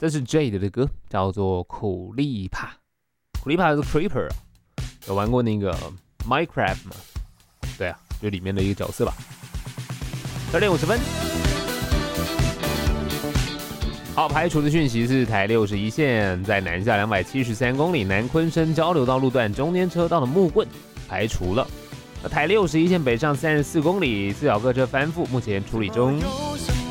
这是 Jade 的歌，叫做苦力怕。苦力怕是 Creeper， 有玩过那个 Minecraft 吗？对啊，就里面的一个角色吧。12点50分。好，排除的讯息是台61线在南下273公里南昆生交流道路段中间车道的木棍排除了。台61线北上34公里，四角各车翻覆，目前处理中。